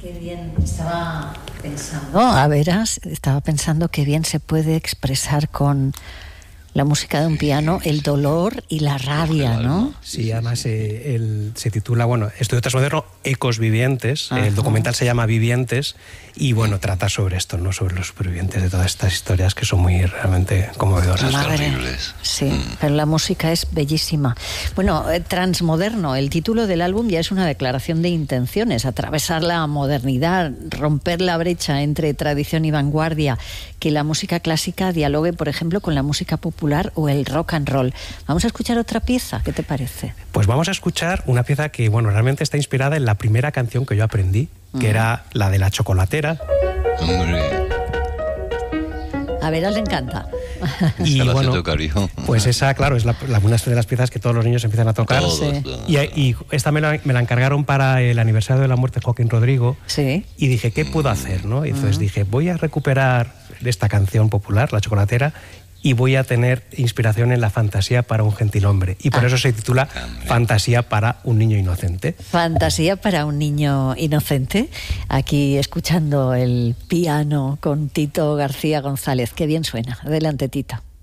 Qué bien, estaba pensando qué bien se puede expresar con la música de un piano el dolor y la rabia, ¿no? Sí, además se titula, Estudio Transmoderno, Ecos Vivientes. Ajá. El documental se llama Vivientes y, trata sobre esto, ¿no? Sobre los supervivientes de todas estas historias que son muy realmente conmovedoras. Terribles. Sí, pero la música es bellísima. Transmoderno, el título del álbum ya es una declaración de intenciones, atravesar la modernidad, romper la brecha entre tradición y vanguardia, que la música clásica dialogue, por ejemplo, con la música popular o el rock and roll. Vamos a escuchar otra pieza, ¿qué te parece? Pues vamos a escuchar una pieza que, realmente está inspirada en la primera canción que yo aprendí, que era la de La Chocolatera. Hombre. A Vera le encanta. Y pues esa, claro, es una de las piezas que todos los niños empiezan a tocar. Todos. Y esta me la encargaron para el aniversario de la muerte de Joaquín Rodrigo. Sí. Y dije, ¿qué puedo hacer, no? Y entonces dije, voy a recuperar esta canción popular, La Chocolatera, y voy a tener inspiración en la fantasía para un gentilhombre. Y por eso se titula Fantasía para un niño inocente. Fantasía para un niño inocente. Aquí escuchando el piano con Tito García González. Qué bien suena. Adelante, Tito.